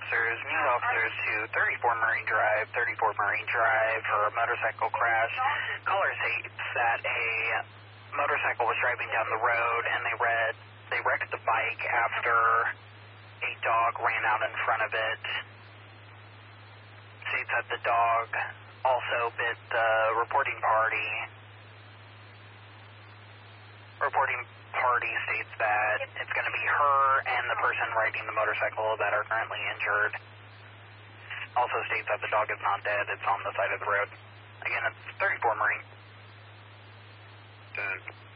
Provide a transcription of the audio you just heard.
officers, need officers to 34 Marine Drive, 34 Marine Drive for a motorcycle crash. Caller states that a motorcycle was driving down the road and they wrecked the bike after a dog ran out in front of it. States that the dog also bit the reporting party. Reporting party states that it's going to be her and the person riding the motorcycle that are currently injured. Also states that the dog is not dead, it's on the side of the road. Again, it's 34 Marine.